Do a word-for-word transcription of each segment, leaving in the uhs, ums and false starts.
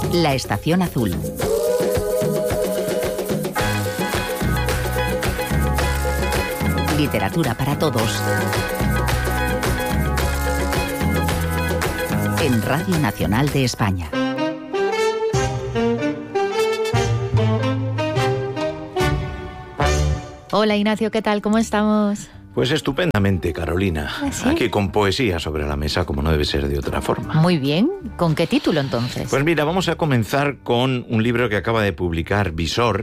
La Estación Azul. Literatura para todos. En Radio Nacional de España. Hola Ignacio, ¿qué tal? ¿Cómo estamos? Pues estupendamente, Carolina. ¿Ah, sí? Aquí con poesía sobre la mesa, como no debe ser de otra forma. Muy bien. ¿Con qué título entonces? Pues mira, vamos a comenzar con un libro que acaba de publicar Visor,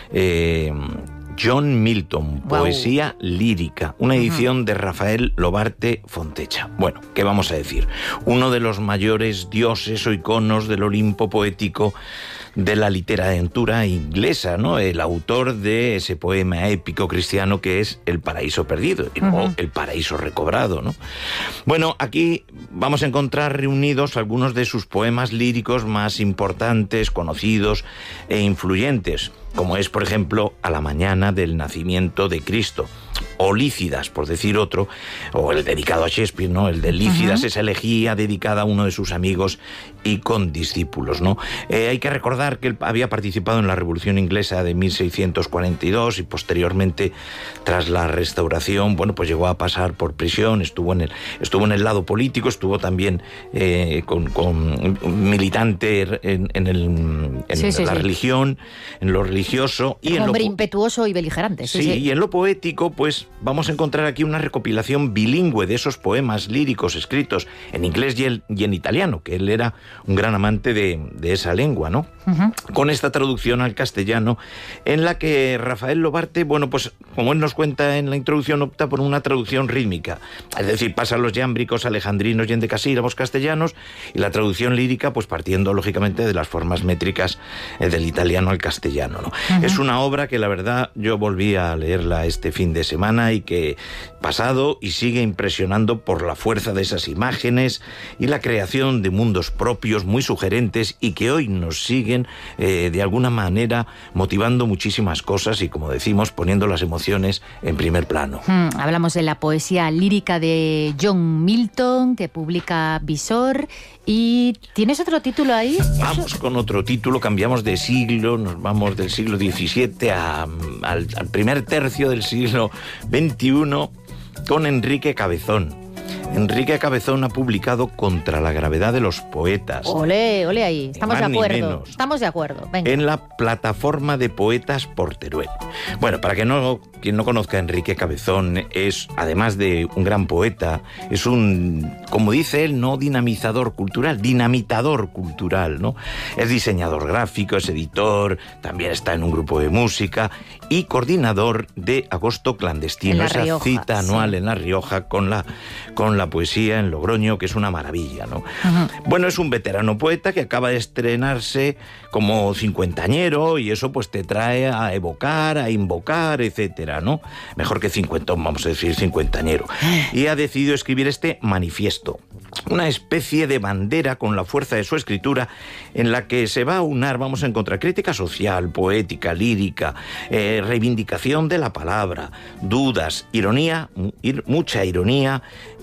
eh, John Milton, Wow. Poesía lírica, una edición uh-huh. de Rafael Lobarte Fontecha. Bueno, ¿qué vamos a decir? Uno de los mayores dioses o iconos del Olimpo poético de la literatura inglesa, ¿no? El autor de ese poema épico cristiano que es El paraíso perdido, uh-huh. o El paraíso recobrado, ¿no? Bueno, aquí vamos a encontrar reunidos algunos de sus poemas líricos más importantes, conocidos e influyentes, como es, por ejemplo, A la mañana del nacimiento de Cristo, o Lícidas, por decir otro, o el dedicado a Shakespeare, ¿no? El de Lícidas, uh-huh. esa elegía dedicada a uno de sus amigos y condiscípulos, ¿no? Eh, hay que recordar que él había participado en la Revolución Inglesa de mil seiscientos cuarenta y dos y posteriormente, tras la Restauración, bueno, pues llegó a pasar por prisión, estuvo en el, estuvo en el lado político, estuvo también eh, con, con militante en, en, el, en sí, sí, la sí. religión, en lo religioso. Y Un en hombre lo, impetuoso y beligerante. Sí, sí, sí, y en lo poético, pues vamos a encontrar aquí una recopilación bilingüe de esos poemas líricos escritos en inglés y, el, y en italiano, que él era un gran amante de, de esa lengua, ¿no? Uh-huh. Con esta traducción al castellano, en la que Rafael Lobarte, bueno, pues como él nos cuenta en la introducción, opta por una traducción rítmica, es decir, pasan los yámbricos alejandrinos y endecasílabos castellanos, y la traducción lírica, pues partiendo lógicamente de las formas métricas eh, del italiano al castellano, ¿no? Uh-huh. Es una obra que la verdad yo volví a leerla este fin de semana y que pasado y sigue impresionando por la fuerza de esas imágenes y la creación de mundos propios muy sugerentes y que hoy nos siguen eh, de alguna manera motivando muchísimas cosas y, como decimos, poniendo las emociones en primer plano. Hmm, hablamos de la poesía lírica de John Milton, que publica Visor. ¿Y tienes otro título ahí? Vamos con otro título, cambiamos de siglo, nos vamos del siglo diecisiete a, al, al primer tercio del siglo veintiuno con Enrique Cabezón. Enrique Cabezón ha publicado Contra la gravedad de los poetas. Ole, ole ahí, estamos de acuerdo. Menos, estamos de acuerdo. Venga. En la plataforma de poetas por Teruel. Bueno, para que no, quien no conozca a Enrique Cabezón, es, además de un gran poeta, es un, como dice él, no dinamizador cultural, dinamitador cultural, ¿no? Es diseñador gráfico, es editor, también está en un grupo de música y coordinador de Agosto Clandestino, esa Rioja, cita anual sí. en La Rioja con la, con la poesía en Logroño, que es una maravilla, ¿no? Uh-huh. Bueno, es un veterano poeta que acaba de estrenarse como cincuentañero y eso pues te trae a evocar, a invocar, etcétera, ¿no? Mejor que cincuentón, vamos a decir cincuentañero. Y ha decidido escribir este manifiesto, una especie de bandera con la fuerza de su escritura en la que se va a unar, vamos a encontrar crítica social, poética, lírica, eh, reivindicación de la palabra, dudas, ironía, mucha ironía,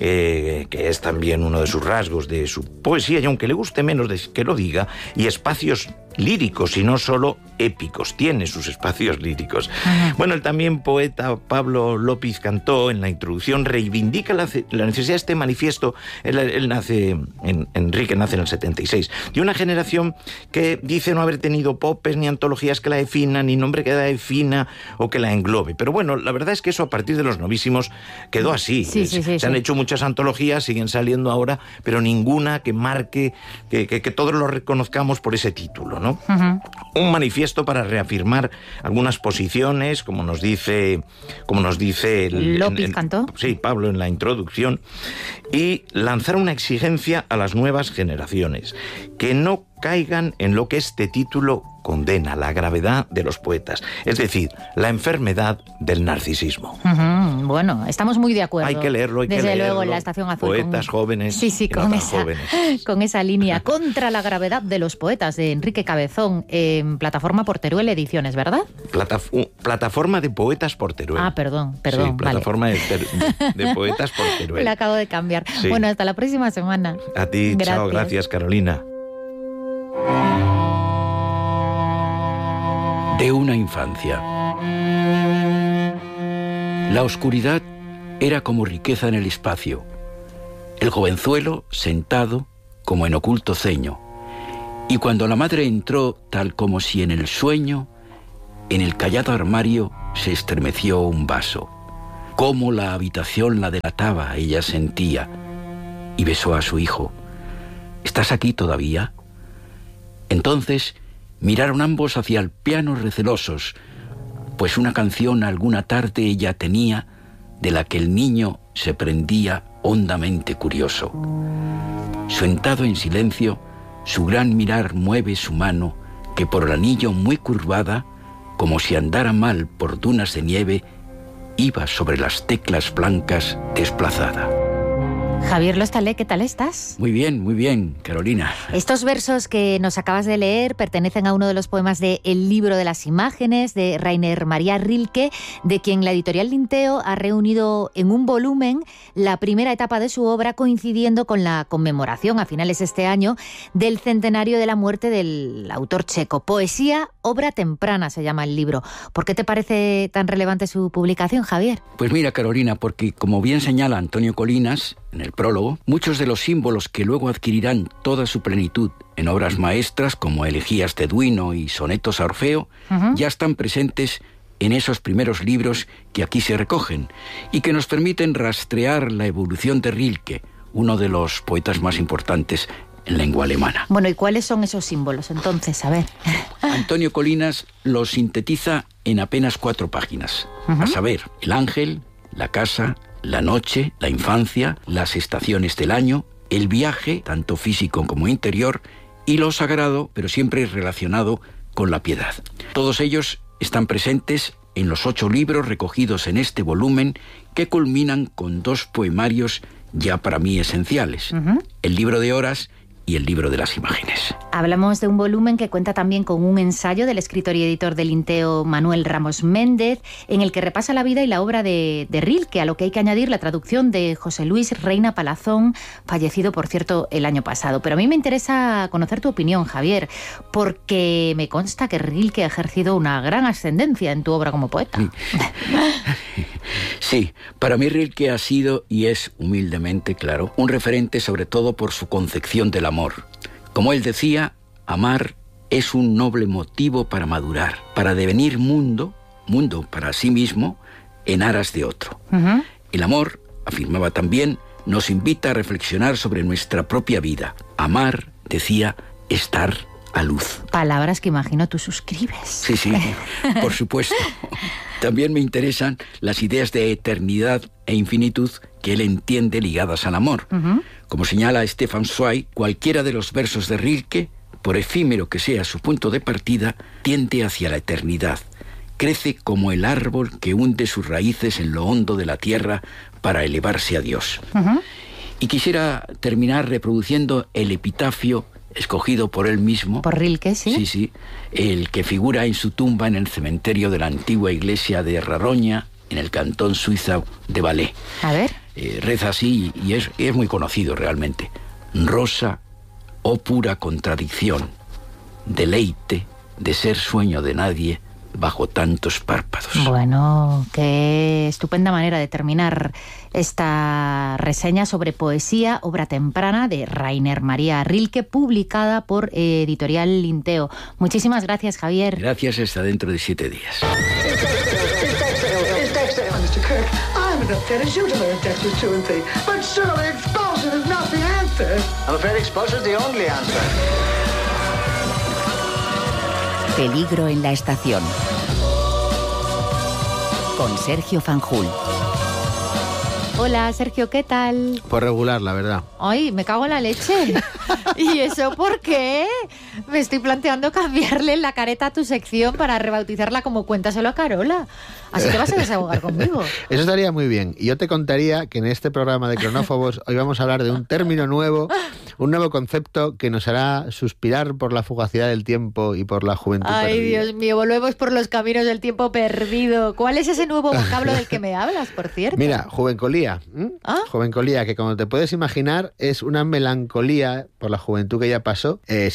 eh, que es también uno de sus rasgos de su poesía, y aunque le guste menos de que lo diga, y espacios líricos y no solo épicos, tiene sus espacios líricos. Ajá. Bueno, el también poeta Pablo López Cantó en la introducción reivindica la, la necesidad de este manifiesto. Él, él nace, en, Enrique nace en el setenta y seis, de una generación que dice no haber tenido popes ni antologías que la definan, ni nombre que la defina o que la englobe. Pero bueno, la verdad es que eso a partir de los novísimos quedó así. Sí, sí, sí, Se sí. han hecho muchas antologías, siguen saliendo ahora, pero ninguna que marque, que, que, que todos lo reconozcamos por ese título, ¿no? Uh-huh. Un manifiesto para reafirmar algunas posiciones, como nos dice, como nos dice el, López en, en, Cantó. Sí, Pablo en la introducción, y lanzar una exigencia a las nuevas generaciones que no caigan en lo que este título condena, la gravedad de los poetas, es decir, la enfermedad del narcisismo. Uh-huh. Bueno, estamos muy de acuerdo. Hay que leerlo, hay Desde que leerlo. luego, en la Estación Azul. Poetas con... jóvenes sí, sí, y con, no tan esa, jóvenes. con esa línea. Contra la gravedad de los poetas, de Enrique Cabezón, en plataforma por Teruel Ediciones, ¿verdad? Plataf- plataforma de poetas por Teruel. Ah, perdón, perdón. Sí, plataforma vale. de, ter- de poetas por Teruel. La acabo de cambiar. Sí. Bueno, hasta la próxima semana. A ti, Gracias. chao, gracias, Carolina. de una infancia. La oscuridad era como riqueza en el espacio. El jovenzuelo sentado como en oculto ceño. Y cuando la madre entró, tal como si en el sueño, en el callado armario se estremeció un vaso. Cómo la habitación la delataba, ella sentía, y besó a su hijo. ¿Estás aquí todavía? Entonces miraron ambos hacia el piano recelosos, pues una canción alguna tarde ella tenía, de la que el niño se prendía hondamente curioso. Sentado en silencio, su gran mirar mueve su mano, que por el anillo muy curvada, como si andara mal por dunas de nieve, iba sobre las teclas blancas desplazada. Javier Lostalé, ¿qué tal estás? Muy bien, muy bien, Carolina. Estos versos que nos acabas de leer pertenecen a uno de los poemas de El libro de las imágenes, de Rainer Maria Rilke, de quien la editorial Linteo ha reunido en un volumen la primera etapa de su obra, coincidiendo con la conmemoración a finales de este año del centenario de la muerte del autor checo. Poesía, obra temprana se llama el libro. ¿Por qué te parece tan relevante su publicación, Javier? Pues mira, Carolina, porque como bien señala Antonio Colinas en el prólogo, muchos de los símbolos que luego adquirirán toda su plenitud en obras maestras como Elegías de Duino y Sonetos a Orfeo, uh-huh. ya están presentes en esos primeros libros que aquí se recogen y que nos permiten rastrear la evolución de Rilke, uno de los poetas más importantes en lengua alemana. Bueno, ¿y cuáles son esos símbolos entonces? A ver. Antonio Colinas los sintetiza en apenas cuatro páginas, uh-huh. a saber, el ángel, la casa, la noche, la infancia, las estaciones del año, el viaje, tanto físico como interior, y lo sagrado, pero siempre relacionado con la piedad. Todos ellos están presentes en los ocho libros recogidos en este volumen, que culminan con dos poemarios ya para mí esenciales, uh-huh. el libro de horas y el libro de las imágenes. Hablamos de un volumen que cuenta también con un ensayo del escritor y editor del Linteo Manuel Ramos Méndez, en el que repasa la vida y la obra de, de Rilke, a lo que hay que añadir la traducción de José Luis Reina Palazón, fallecido, por cierto, el año pasado. Pero a mí me interesa conocer tu opinión, Javier, porque me consta que Rilke ha ejercido una gran ascendencia en tu obra como poeta. Sí, para mí Rilke ha sido, y es humildemente, claro, un referente sobre todo por su concepción del amor. Como él decía, amar es un noble motivo para madurar, para devenir mundo, mundo para sí mismo, en aras de otro. Uh-huh. El amor, afirmaba también, nos invita a reflexionar sobre nuestra propia vida. Amar, decía, estar a luz. Palabras que imagino tú suscribes. Sí, sí, por supuesto. También me interesan las ideas de eternidad e infinitud que él entiende ligadas al amor. Uh-huh. Como señala Stefan Zweig, cualquiera de los versos de Rilke, por efímero que sea su punto de partida, tiende hacia la eternidad. Crece como el árbol que hunde sus raíces en lo hondo de la tierra para elevarse a Dios. Uh-huh. Y quisiera terminar reproduciendo el epitafio escogido por él mismo. Por Rilke, ¿sí? Sí, sí. El que figura en su tumba en el cementerio de la antigua iglesia de Raroña, en el cantón suizo de Valais. A ver. Eh, reza así, y es, es muy conocido realmente. Rosa, oh pura contradicción, deleite de ser sueño de nadie bajo tantos párpados. Bueno, qué estupenda manera de terminar esta reseña sobre poesía, obra temprana de Rainer Maria Rilke, publicada por Editorial Linteo. Muchísimas gracias, Javier. Gracias, hasta dentro de siete días. Peligro en la estación. Con Sergio Fanjul. Hola, Sergio, ¿qué tal? Pues regular, la verdad. Ay, me cago en la leche. ¿Y eso por qué? Me estoy planteando cambiarle la careta a tu sección para rebautizarla como Cuéntaselo a Carola. Así que vas a desahogar conmigo. Eso estaría muy bien. Y yo te contaría que en este programa de Cronófobos hoy vamos a hablar de un término nuevo, un nuevo concepto que nos hará suspirar por la fugacidad del tiempo y por la juventud Ay, perdida. Dios mío, volvemos por los caminos del tiempo perdido. ¿Cuál es ese nuevo vocablo del que me hablas, por cierto? Mira, juvencolía. ¿Mm? ¿Ah? Juvencolía, que como te puedes imaginar es una melancolía por la juventud que ya pasó. Eh, si es que la juventud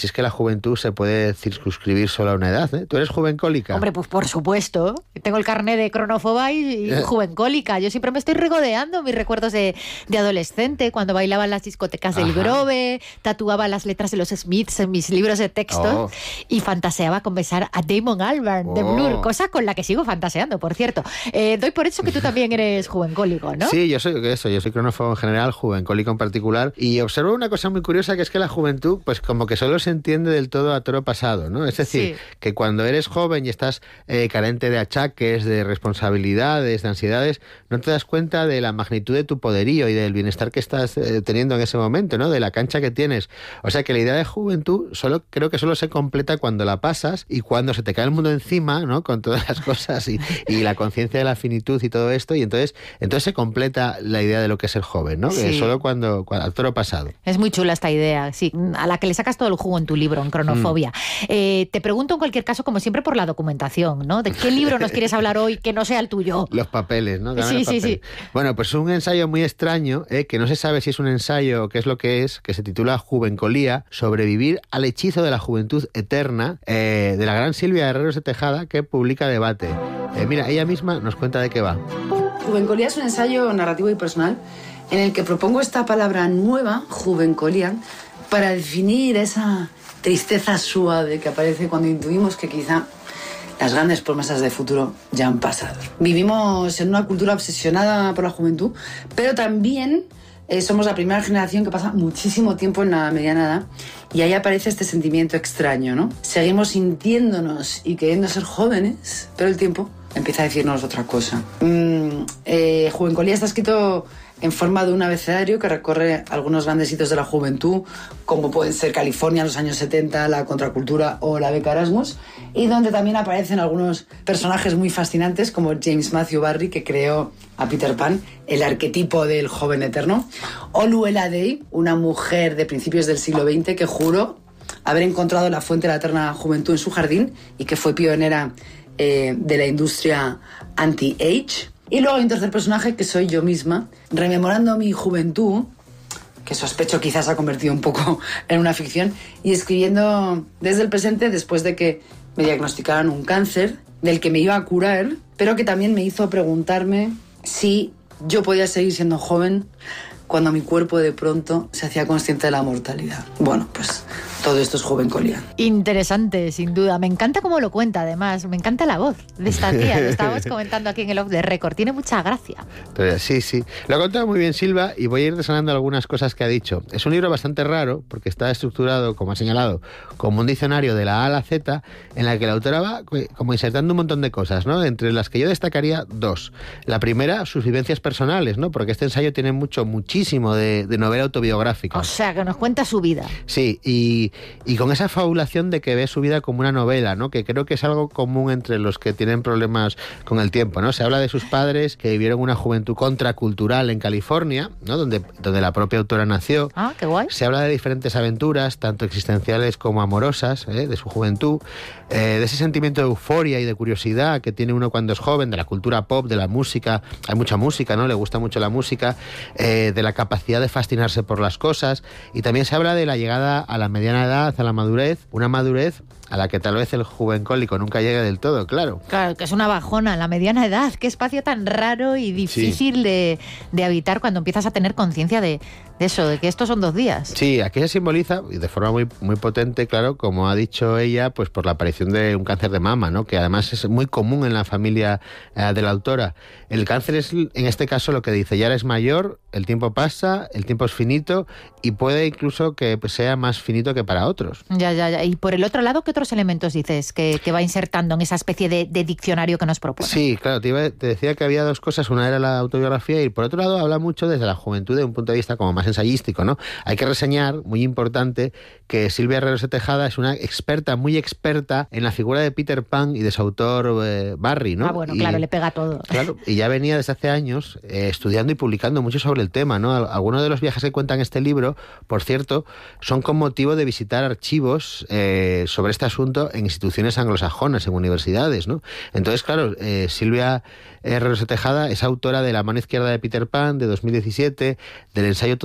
juventud se puede circunscribir solo a una edad, ¿eh? ¿Tú eres juvencólica? Hombre, pues por supuesto. Tengo el carné de cronófoba y, y juvencólica. Yo siempre me estoy regodeando mis recuerdos de, de adolescente, cuando bailaba en las discotecas del Ajá. Grove, tatuaba las letras de los Smiths en mis libros de texto Oh. y fantaseaba con besar a Damon Albarn de Oh. Blur, cosa con la que sigo fantaseando, por cierto. Eh, doy por eso que tú también eres juvencólico, ¿no? Sí, yo soy eso, yo soy cronófobo en general, juvencólico en particular, y observo una cosa muy curiosa, que es que la juventud, pues como que solo se entiende del todo a toro pasado, ¿no? Es decir, Sí. que cuando eres joven y estás eh, carente de achaques, de responsabilidades, de ansiedades, no te das cuenta de la magnitud de tu poderío y del bienestar que estás eh, teniendo en ese momento, ¿no? De la cancha que tienes. O sea que la idea de juventud solo creo que solo se completa cuando la pasas y cuando se te cae el mundo encima, ¿no? Con todas las cosas y, y la conciencia de la finitud y todo esto, y entonces, entonces se completa la idea de lo que es el joven, ¿no? Sí. Que solo cuando, cuando al toro pasado. Es muy chula esta idea, sí, a la que le sacas todo el jugo en tu libro, en Cronofobia. Mm. Eh, te pregunto en cualquier caso, como siempre, por la documentación, ¿no? ¿De qué libro nos quieres hablar hoy que no sea el tuyo? Los papeles, ¿no? Dame Sí, los sí, papeles. sí. Bueno, pues un ensayo muy extraño, ¿eh? Que no se sabe si es un ensayo o qué es lo que es, que se titula Juvencolía, sobrevivir al hechizo de la juventud eterna, eh, de la gran Silvia Herreros de Tejada, que publica Debate. Eh, mira, ella misma nos cuenta de qué va. Juvencolía es un ensayo narrativo y personal en el que propongo esta palabra nueva, juvencolía, para definir esa tristeza suave que aparece cuando intuimos que quizá las grandes promesas de futuro ya han pasado. Vivimos en una cultura obsesionada por la juventud, pero también eh, somos la primera generación que pasa muchísimo tiempo en la mediana edad, y ahí aparece este sentimiento extraño, ¿no? Seguimos sintiéndonos y queriendo ser jóvenes, pero el tiempo empieza a decirnos otra cosa. Mm, eh, Juvencolía está escrito en forma de un abecedario que recorre algunos grandes hitos de la juventud, como pueden ser California en los años setenta, la contracultura o la beca Erasmus, y donde también aparecen algunos personajes muy fascinantes como James Matthew Barry, que creó a Peter Pan, el arquetipo del joven eterno, o Luella Day, una mujer de principios del siglo veinte que juró haber encontrado la fuente de la eterna juventud en su jardín y que fue pionera eh, de la industria anti-age. Y luego hay un tercer personaje que soy yo misma, rememorando mi juventud, que sospecho quizás ha convertido un poco en una ficción, y escribiendo desde el presente después de que me diagnosticaran un cáncer del que me iba a curar, pero que también me hizo preguntarme si yo podía seguir siendo joven cuando mi cuerpo de pronto se hacía consciente de la mortalidad. Bueno, pues todo esto es Juvencolía. Interesante, sin duda. Me encanta cómo lo cuenta, además. Me encanta la voz de esta tía. Lo estábamos comentando aquí en el Off the Record. Tiene mucha gracia. Entonces, sí, sí. Lo ha contado muy bien Silva y voy a ir desgranando algunas cosas que ha dicho. Es un libro bastante raro porque está estructurado, como ha señalado, como un diccionario de la A a la Z, en la que la autora va como insertando un montón de cosas, ¿no? Entre las que yo destacaría dos. La primera, sus vivencias personales, ¿no? Porque este ensayo tiene mucho, muchísimo de, de novela autobiográfica. O sea, que nos cuenta su vida. Sí, y, y con esa fabulación de que ve su vida como una novela, ¿no? Que creo que es algo común entre los que tienen problemas con el tiempo, ¿no? Se habla de sus padres que vivieron una juventud contracultural en California, ¿no? Donde, donde la propia autora nació. Ah, qué guay. Se habla de diferentes aventuras, tanto existenciales como amorosas, ¿eh? De su juventud, eh, de ese sentimiento de euforia y de curiosidad que tiene uno cuando es joven, de la cultura pop, de la música. Hay mucha música, ¿no? Le gusta mucho la música, eh, de la capacidad de fascinarse por las cosas, y también se habla de la llegada a la mediana edad, a la madurez, una madurez a la que tal vez el juvencólico nunca llegue del todo, claro. Claro, que es una bajona en la mediana edad. Qué espacio tan raro y difícil sí. de, de habitar cuando empiezas a tener conciencia de, de eso, de que estos son dos días. Sí, aquí se simboliza, y de forma muy, muy potente, claro, como ha dicho ella, pues por la aparición de un cáncer de mama, ¿no? Que además es muy común en la familia eh, de la autora. El cáncer es, en este caso, lo que dice, ya eres mayor, el tiempo pasa, el tiempo es finito, y puede incluso que sea más finito que para otros. Ya, ya, ya. Y por el otro lado, ¿qué otros elementos dices que, que va insertando en esa especie de, de diccionario que nos propone? Sí, claro, te, iba, te decía que había dos cosas. Una era la autobiografía y por otro lado habla mucho desde la juventud de un punto de vista como más ensayístico, ¿no? Hay que reseñar, muy importante, que Silvia Herreros de Tejada es una experta, muy experta en la figura de Peter Pan y de su autor eh, Barry, ¿no? Ah, bueno, y, claro, le pega todo. Claro, y ya venía desde hace años eh, estudiando y publicando mucho sobre el tema, ¿no? Algunos de los viajes que cuentan este libro, por cierto, son con motivo de visitar archivos eh, sobre este asunto en instituciones anglosajonas, en universidades, ¿no? Entonces, claro, eh, Silvia Herreros de Tejada es autora de La mano izquierda de Peter Pan, de dos mil diecisiete, del ensayo Todo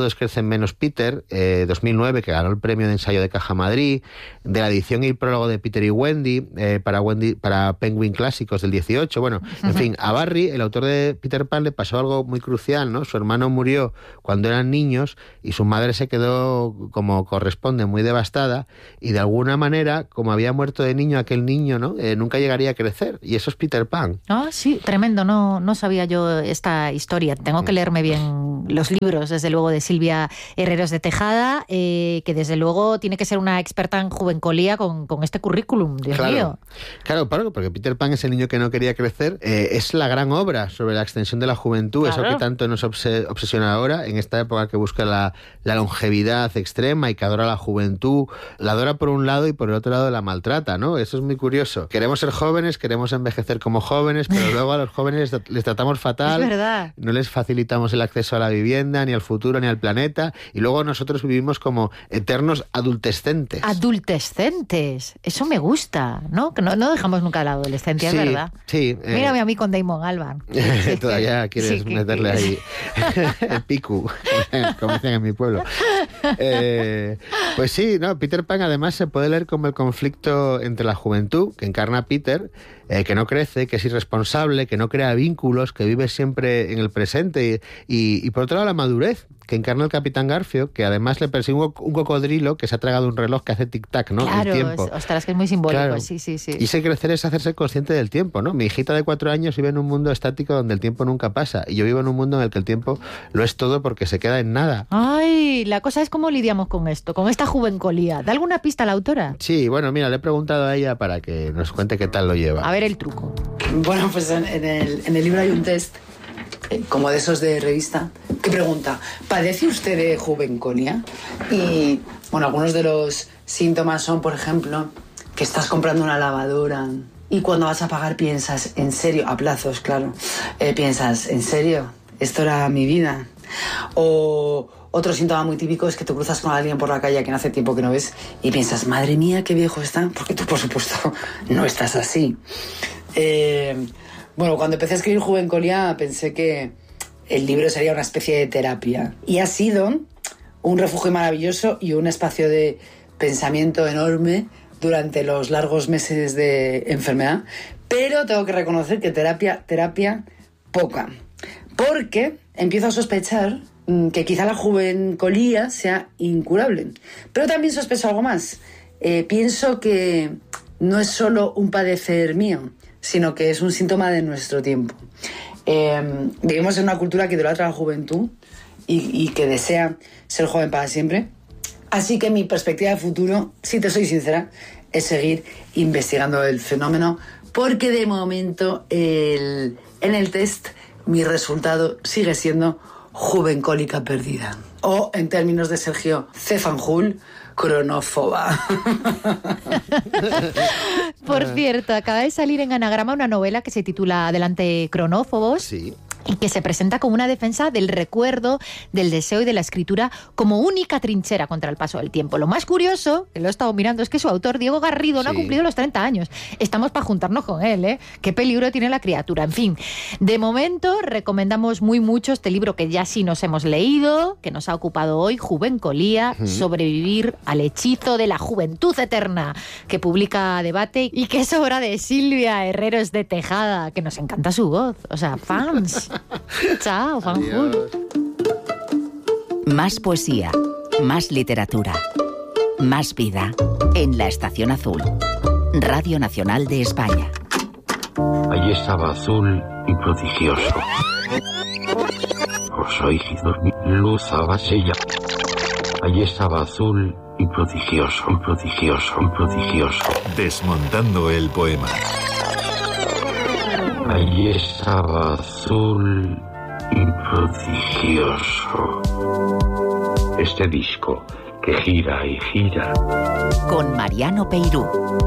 Todos crecen menos Peter, eh, dos mil nueve, que ganó el premio de ensayo de Caja Madrid, de la edición y prólogo de Peter y Wendy, eh, para Wendy para Penguin Clásicos del dieciocho. Bueno, en fin, a Barry, el autor de Peter Pan, le pasó algo muy crucial, ¿no? Su hermano murió cuando eran niños y su madre se quedó, como corresponde, muy devastada, y de alguna manera, como había muerto de niño aquel niño, ¿no? Eh, nunca llegaría a crecer, y eso es Peter Pan. Ah, sí, tremendo, no, no sabía yo esta historia. Tengo que leerme bien los libros, desde luego, de Silvia Herreros de Tejada, eh, que desde luego tiene que ser una experta en juvencolía con, con este currículum, Dios claro, mío. Claro, claro, porque Peter Pan es el niño que no quería crecer, eh, es la gran obra sobre la extensión de la juventud, claro. Eso que tanto nos obses- obsesiona ahora, en esta época que busca la, la longevidad extrema y que adora la juventud, la adora por un lado y por el otro lado la maltrata, ¿no? Eso es muy curioso. Queremos ser jóvenes, queremos envejecer como jóvenes, pero luego a los jóvenes les, les tratamos fatal. Es verdad. No les facilitamos el acceso a la vivienda, ni al futuro, ni al planeta, y luego nosotros vivimos como eternos adultescentes. Adultescentes, eso me gusta, ¿no? Que no, no dejamos nunca la adolescencia, sí, es verdad. Sí. Eh, Mírame a mí con Damon Albarn. Todavía quieres sí, que, meterle que... ahí el picu, como dicen en mi pueblo. Eh, pues sí, no, Peter Pan además se puede leer como el conflicto entre la juventud, que encarna Peter, eh, que no crece, que es irresponsable, que no crea vínculos, que vive siempre en el presente, y, y, y por otro lado la madurez, que encarna el Capitán Garfio, que además le persigue un, un cocodrilo que se ha tragado un reloj que hace tic-tac, ¿no? Claro, el tiempo. es, ostras, que es muy simbólico, claro. sí, sí, sí. Y ese crecer es hacerse consciente del tiempo, ¿no? Mi hijita de cuatro años vive en un mundo estático donde el tiempo nunca pasa, y yo vivo en un mundo en el que el tiempo lo es todo porque se queda en nada. Ay, la cosa es cómo lidiamos con esto, con esta juvencolía. ¿Da alguna pista a la autora? Sí, bueno, mira, le he preguntado a ella para que nos cuente qué tal lo lleva. A ver el truco. Bueno, pues en, en, el, en el libro hay un test, eh, como de esos de revista, que pregunta, ¿padece usted de juvencolia? Y, bueno, algunos de los síntomas son, por ejemplo, que estás comprando una lavadora y cuando vas a pagar piensas, ¿en serio? A plazos, claro. Eh, piensas, ¿en serio? ¿Esto era mi vida? O otro síntoma muy típico es que te cruzas con alguien por la calle que no hace tiempo que no ves y piensas, madre mía, qué viejo está, porque tú, por supuesto, no estás así. Eh, bueno, cuando empecé a escribir Juvencolia pensé que el libro sería una especie de terapia y ha sido un refugio maravilloso y un espacio de pensamiento enorme durante los largos meses de enfermedad, pero tengo que reconocer que terapia, terapia, poca, porque empiezo a sospechar que quizá la juvencolía sea incurable, pero también sospecho algo más. Eh, pienso que no es solo un padecer mío, sino que es un síntoma de nuestro tiempo. Eh, vivimos en una cultura que idolatra la juventud y, y que desea ser joven para siempre. Así que mi perspectiva de futuro, si te soy sincera, es seguir investigando el fenómeno, porque de momento el, en el test mi resultado sigue siendo juvencólica perdida. O, en términos de Sergio C. Fanjul, cronófoba. Por cierto, acaba de salir en Anagrama una novela que se titula Adelante, cronófobos. Sí. Y que se presenta como una defensa del recuerdo, del deseo y de la escritura como única trinchera contra el paso del tiempo. Lo más curioso, que lo he estado mirando, es que su autor, Diego Garrido, no sí. ha cumplido los treinta años. Estamos para juntarnos con él, ¿eh? Qué peligro tiene la criatura. En fin, de momento recomendamos muy mucho este libro que ya sí nos hemos leído, que nos ha ocupado hoy, Juvencolía, uh-huh. Sobrevivir al hechizo de la juventud eterna, que publica Debate y que es obra de Silvia Herreros de Tejada, que nos encanta su voz. O sea, fans. Chao, Fanjul. Más poesía, más literatura, más vida en La Estación Azul. Radio Nacional de España. Allí estaba azul y prodigioso. Por su hígido, luz abasella. Allí estaba azul y prodigioso, y prodigioso, y prodigioso. Desmontando el poema. Allí estaba azul y prodigioso. Este disco que gira y gira. Con Mariano Peirú.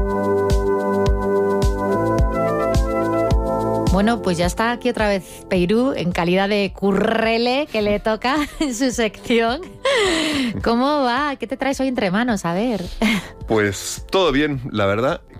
Bueno, pues ya está aquí otra vez Peirú en calidad de currele que le toca en su sección. ¿Cómo va? ¿Qué te traes hoy entre manos? A ver. Pues todo bien, la verdad,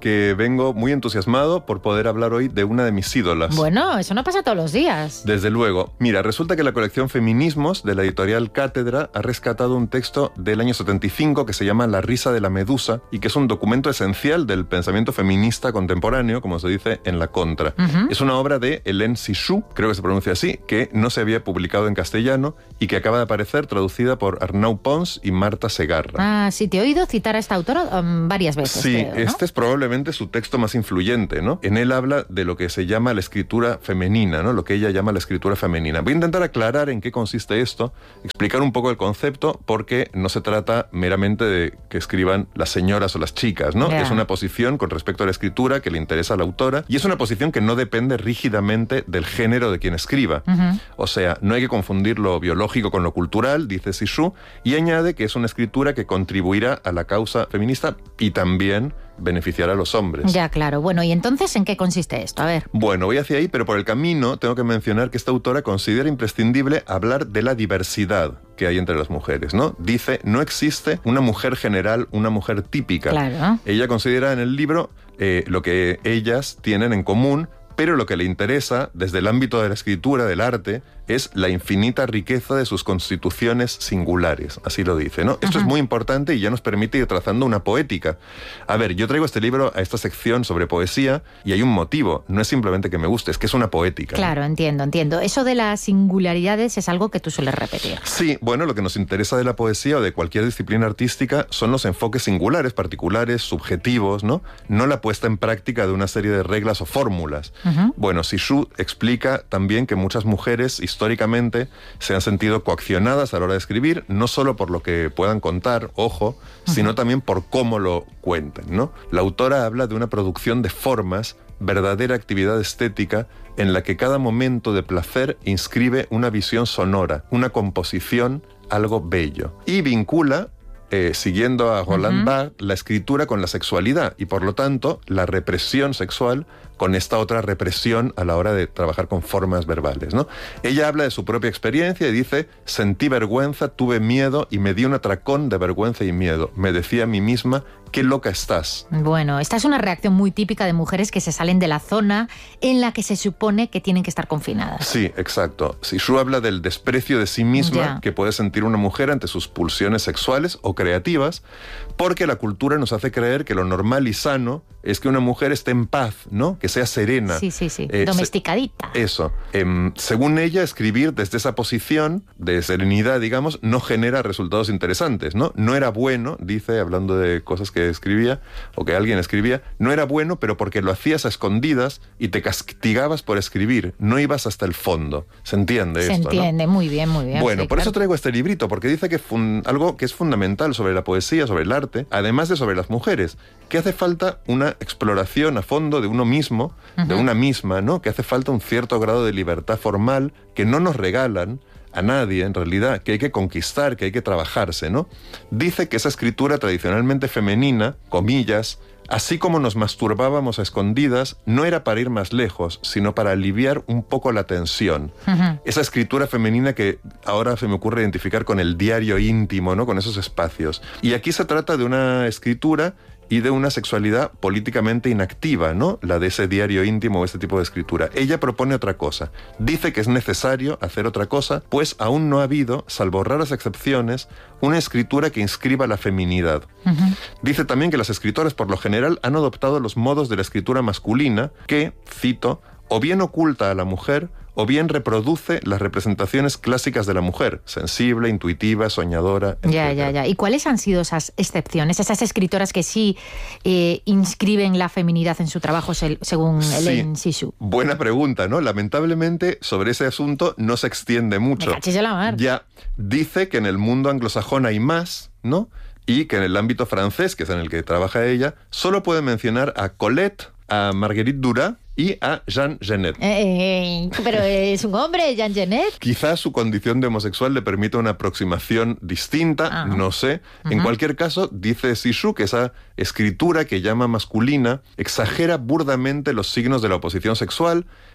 que vengo muy entusiasmado por poder hablar hoy de una de mis ídolas. Bueno, eso no pasa todos los días. Desde luego. Mira, resulta que la colección Feminismos de la editorial Cátedra ha rescatado un texto del año setenta y cinco que se llama La risa de la medusa y que es un documento esencial del pensamiento feminista contemporáneo, como se dice en la Contra. Uh-huh. Es una obra de Hélène Cixous, creo que se pronuncia así, que no se había publicado en castellano y que acaba de aparecer traducida por Arnau Pons y Marta Segarra. Ah, sí, te he oído citar a esta autora um, varias veces. Sí, creo, ¿no? Este es probablemente su texto más influyente, ¿no? En él habla de lo que se llama la escritura femenina, ¿no? Lo que ella llama la escritura femenina. Voy a intentar aclarar en qué consiste esto, explicar un poco el concepto, porque no se trata meramente de que escriban las señoras o las chicas, ¿no? Yeah. Es una posición con respecto a la escritura que le interesa a la autora y es una posición que no depende rígidamente del género de quien escriba. Uh-huh. O sea, no hay que confundir lo biológico con lo cultural, dice Cixous, y añade que es una escritura que contribuirá a la causa feminista y también beneficiar a los hombres. Ya, claro. Bueno, ¿y entonces en qué consiste esto? A ver. Bueno, voy hacia ahí, pero por el camino tengo que mencionar que esta autora considera imprescindible hablar de la diversidad que hay entre las mujeres, ¿no? Dice, no existe una mujer general, una mujer típica. Claro. Ella considera en el libro eh, lo que ellas tienen en común, pero lo que le interesa, desde el ámbito de la escritura, del arte, es la infinita riqueza de sus constituciones singulares, así lo dice, ¿no? Esto Ajá. es muy importante y ya nos permite ir trazando una poética. A ver, yo traigo este libro a esta sección sobre poesía y hay un motivo, no es simplemente que me guste, es que es una poética. Claro, ¿no? entiendo, entiendo. Eso de las singularidades es algo que tú sueles repetir. Sí, bueno, lo que nos interesa de la poesía o de cualquier disciplina artística son los enfoques singulares, particulares, subjetivos, ¿no? No la puesta en práctica de una serie de reglas o fórmulas. Ajá. Bueno, Cixous explica también que muchas mujeres históricamente se han sentido coaccionadas a la hora de escribir, no solo por lo que puedan contar, ojo, uh-huh. sino también por cómo lo cuenten, ¿no? La autora habla de una producción de formas, verdadera actividad estética, en la que cada momento de placer inscribe una visión sonora, una composición, algo bello. Y vincula, eh, siguiendo a Roland uh-huh. Barthes, la escritura con la sexualidad y, por lo tanto, la represión sexual con esta otra represión a la hora de trabajar con formas verbales, ¿no? Ella habla de su propia experiencia y dice, sentí vergüenza, tuve miedo y me di un atracón de vergüenza y miedo. Me decía a mí misma, qué loca estás. Bueno, esta es una reacción muy típica de mujeres que se salen de la zona en la que se supone que tienen que estar confinadas. Sí, exacto. Cixous habla del desprecio de sí misma yeah. que puede sentir una mujer ante sus pulsiones sexuales o creativas, porque la cultura nos hace creer que lo normal y sano es que una mujer esté en paz, ¿no? Que sea serena. Sí, sí, sí. Eh, domesticadita. Se, eso. Eh, según ella, escribir desde esa posición de serenidad, digamos, no genera resultados interesantes, ¿no? No era bueno, dice, hablando de cosas que escribía, o que alguien escribía, no era bueno, pero porque lo hacías a escondidas y te castigabas por escribir, no ibas hasta el fondo. ¿Se entiende Se esto, entiende, ¿no? Muy bien, muy bien. Bueno, sí, por claro. eso traigo este librito, porque dice que fun- algo que es fundamental sobre la poesía, sobre el arte, además de sobre las mujeres, que hace falta una exploración a fondo de uno mismo, uh-huh. de una misma, ¿no? Que hace falta un cierto grado de libertad formal que no nos regalan a nadie, en realidad, que hay que conquistar, que hay que trabajarse, ¿no? Dice que esa escritura tradicionalmente femenina, comillas, así como nos masturbábamos a escondidas, no era para ir más lejos, sino para aliviar un poco la tensión. Uh-huh. Esa escritura femenina que ahora se me ocurre identificar con el diario íntimo, ¿no? Con esos espacios. Y aquí se trata de una escritura y de una sexualidad políticamente inactiva, ¿no? La de ese diario íntimo o este tipo de escritura. Ella propone otra cosa. Dice que es necesario hacer otra cosa, pues aún no ha habido, salvo raras excepciones, una escritura que inscriba la feminidad. Uh-huh. Dice también que las escritoras, por lo general, han adoptado los modos de la escritura masculina que, cito, o bien oculta a la mujer, o bien reproduce las representaciones clásicas de la mujer, sensible, intuitiva, soñadora, etcétera. Ya, ya, ya. ¿Y cuáles han sido esas excepciones? Esas escritoras que sí eh, inscriben la feminidad en su trabajo, según sí. Hélène Cixous. Buena pregunta, ¿no? Lamentablemente, sobre ese asunto no se extiende mucho. Me cachis de la mar. Ya, dice que en el mundo anglosajón hay más, ¿no? Y que en el ámbito francés, que es en el que trabaja ella, solo puede mencionar a Colette, a Marguerite Duras y a Jean Genet. Eh, pero es un hombre, Jean Genet. Quizás su condición de homosexual le permita una aproximación distinta, ah. no sé. Uh-huh. En cualquier caso, dice Cixous que esa escritura que llama masculina exagera burdamente los signos de la oposición sexual,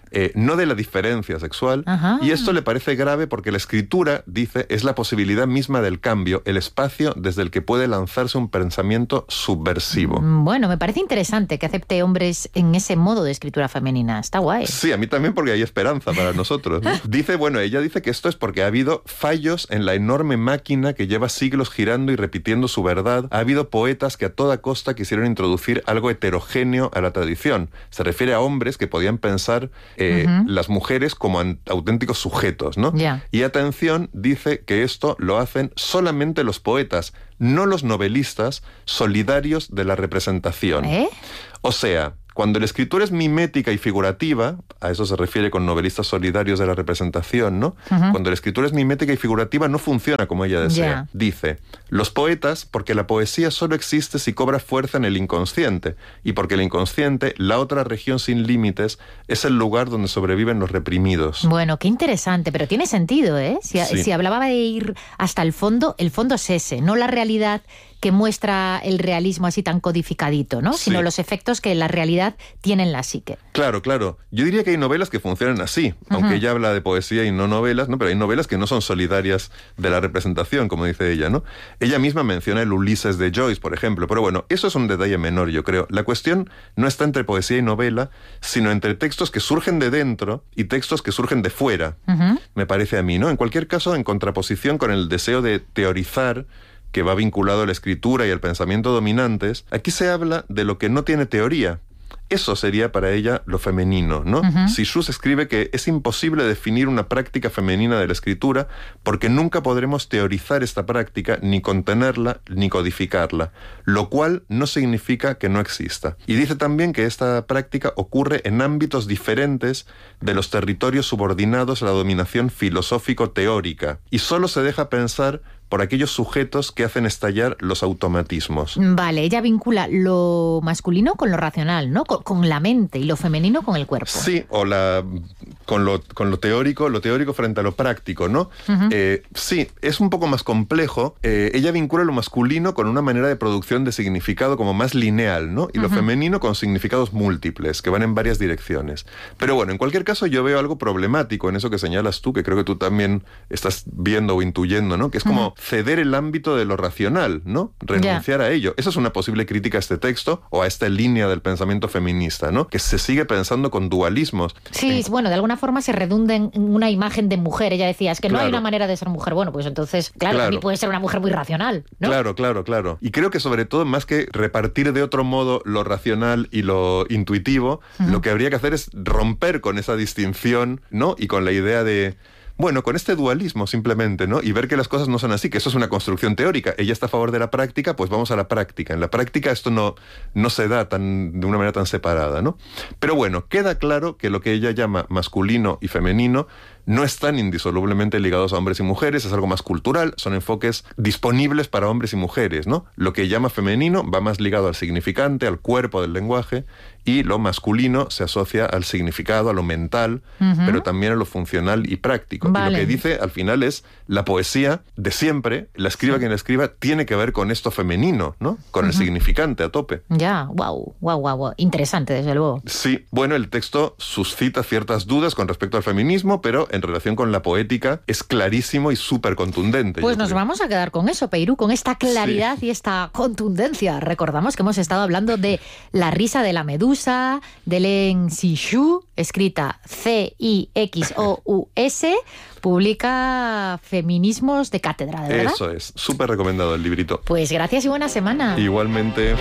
eh, no de la diferencia sexual. Ajá. Y esto le parece grave porque la escritura, dice, es la posibilidad misma del cambio, el espacio desde el que puede lanzarse un pensamiento subversivo. Bueno, me parece interesante que acepte hombres en ese modo de escritura femenina. Está guay. Sí, a mí también, porque hay esperanza para nosotros, ¿no? Dice, bueno, ella dice que esto es porque ha habido fallos en la enorme máquina que lleva siglos girando y repitiendo su verdad. Ha habido poetas que a toda costa quisieron introducir algo heterogéneo a la tradición. Se refiere a hombres que podían pensar eh, uh-huh. las mujeres como auténticos sujetos, ¿no? Yeah. Y atención, dice que esto lo hacen solamente los poetas, no los novelistas solidarios de la representación. ¿Eh? O sea, cuando la escritura es mimética y figurativa, a eso se refiere con novelistas solidarios de la representación, ¿no? Uh-huh. Cuando la escritura es mimética y figurativa no funciona como ella desea. Yeah. Dice, los poetas, porque la poesía solo existe si cobra fuerza en el inconsciente, y porque el inconsciente, la otra región sin límites, es el lugar donde sobreviven los reprimidos. Bueno, qué interesante, pero tiene sentido, ¿eh? Si, Sí. si hablaba de ir hasta el fondo, el fondo es ese, no la realidad que muestra el realismo así tan codificadito, ¿no? Sí. Sino los efectos que la realidad tiene en la psique. Claro, claro. Yo diría que hay novelas que funcionan así, uh-huh. aunque ella habla de poesía y no novelas, ¿no? Pero hay novelas que no son solidarias de la representación, como dice ella, ¿no? Ella misma menciona el Ulises de Joyce, por ejemplo, pero bueno, eso es un detalle menor, yo creo. La cuestión no está entre poesía y novela, sino entre textos que surgen de dentro y textos que surgen de fuera, uh-huh. me parece a mí, ¿no? En cualquier caso, en contraposición con el deseo de teorizar, que va vinculado a la escritura y al pensamiento dominantes, aquí se habla de lo que no tiene teoría. Eso sería para ella lo femenino, ¿no? Uh-huh. Cixous escribe que es imposible definir una práctica femenina de la escritura porque nunca podremos teorizar esta práctica, ni contenerla, ni codificarla, lo cual no significa que no exista. Y dice también que esta práctica ocurre en ámbitos diferentes de los territorios subordinados a la dominación filosófico-teórica, y solo se deja pensar por aquellos sujetos que hacen estallar los automatismos. Vale, ella vincula lo masculino con lo racional, ¿no? Con, con la mente, y lo femenino con el cuerpo. Sí, o la con lo, con lo teórico, lo teórico frente a lo práctico, ¿no? Uh-huh. Eh, sí, es un poco más complejo. Eh, ella vincula lo masculino con una manera de producción de significado como más lineal, ¿no? Y uh-huh. lo femenino con significados múltiples, que van en varias direcciones. Pero bueno, en cualquier caso yo veo algo problemático en eso que señalas tú, que creo que tú también estás viendo o intuyendo, ¿no? Que es como... Uh-huh. ceder el ámbito de lo racional, ¿no? Renunciar yeah. a ello. Esa es una posible crítica a este texto o a esta línea del pensamiento feminista, ¿no? Que se sigue pensando con dualismos. Sí, en... bueno, de alguna forma se redunda en una imagen de mujer. Ella decía, es que claro. no hay una manera de ser mujer. Bueno, pues entonces, claro, claro. también puede ser una mujer muy racional, ¿no? Claro, claro, claro. Y creo que sobre todo, más que repartir de otro modo lo racional y lo intuitivo, uh-huh. lo que habría que hacer es romper con esa distinción, ¿no? Y con la idea de... Bueno, con este dualismo simplemente, ¿no? Y ver que las cosas no son así, que eso es una construcción teórica. Ella está a favor de la práctica, pues vamos a la práctica. En la práctica esto no, no se da tan, de una manera tan separada, ¿no? Pero bueno, queda claro que lo que ella llama masculino y femenino no están indisolublemente ligados a hombres y mujeres, es algo más cultural, son enfoques disponibles para hombres y mujeres, ¿no? Lo que llama femenino va más ligado al significante, al cuerpo del lenguaje, y lo masculino se asocia al significado, a lo mental, uh-huh. pero también a lo funcional y práctico. Vale. Y lo que dice al final es, la poesía de siempre, la escriba sí. quien la escriba, tiene que ver con esto femenino, ¿no? Con uh-huh. el significante a tope. Ya, wow, wow, wow, wow, interesante desde luego. Sí, bueno, el texto suscita ciertas dudas con respecto al feminismo, pero en relación con la poética es clarísimo y súper contundente. Pues nos creo. vamos a quedar con eso, Peirú, con esta claridad sí. y esta contundencia. Recordamos que hemos estado hablando de La risa de la medusa, de Hélène Cixous, escrita C I X O U S, publica Feminismos de Cátedra, ¿de verdad? Eso es, súper recomendado el librito. Pues gracias y buena semana. Igualmente.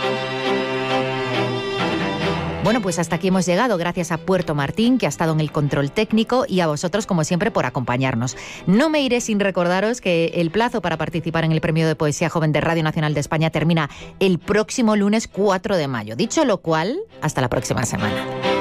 Bueno, pues hasta aquí hemos llegado, gracias a Puerto Martín, que ha estado en el control técnico, y a vosotros, como siempre, por acompañarnos. No me iré sin recordaros que el plazo para participar en el Premio de Poesía Joven de Radio Nacional de España termina el próximo lunes cuatro de mayo. Dicho lo cual, hasta la próxima semana.